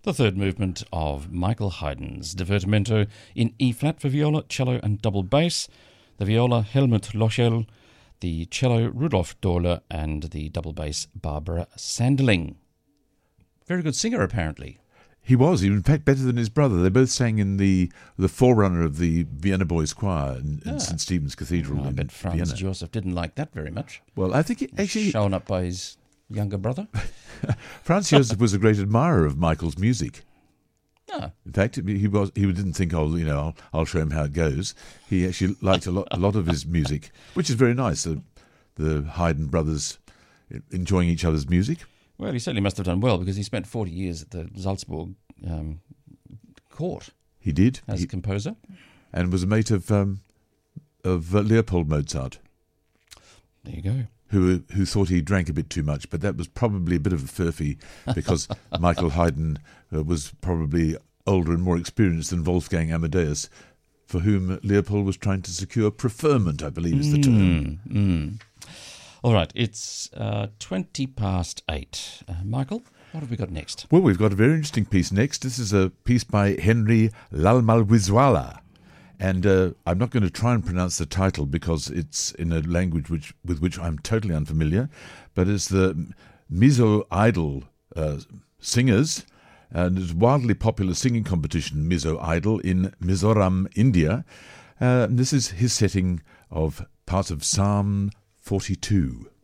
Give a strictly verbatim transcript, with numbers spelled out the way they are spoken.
The third movement of Michael Haydn's Divertimento in E-flat for viola, cello and double bass. The viola, Helmut Lochel, the cello, Rudolf Dohler, and the double bass, Barbara Sanderling. Very good singer, apparently. He was, in fact, better than his brother. They both sang in the the forerunner of the Vienna Boys Choir in, in ah. Saint Stephen's Cathedral. Oh, I in bet Franz Vienna. Joseph didn't like that very much. Well, I think it actually... Shown up by his younger brother. Franz Joseph was a great admirer of Michael's music. Ah. In fact, he was he didn't think, oh, you know, I'll, I'll show him how it goes. He actually liked a lot, a lot of his music, which is very nice. The, the Haydn brothers enjoying each other's music. Well, he certainly must have done well because he spent forty years at the Salzburg um, court. He did. As he, a composer. And was a mate of um, of uh, Leopold Mozart. There you go. Who who thought he drank a bit too much, but that was probably a bit of a furphy because Michael Haydn uh, was probably older and more experienced than Wolfgang Amadeus, for whom Leopold was trying to secure preferment, I believe is the term. Mm, mm. All right, it's uh, twenty past eight. Uh, Michael, what have we got next? Well, we've got a very interesting piece next. This is a piece by Henry Lalmalwizuala. And uh, I'm not going to try and pronounce the title because it's in a language which with which I'm totally unfamiliar, but it's the Mizo Idol uh, singers, and it's a wildly popular singing competition, Mizo Idol, in Mizoram, India. Uh, and this is his setting of part of Psalm forty-two.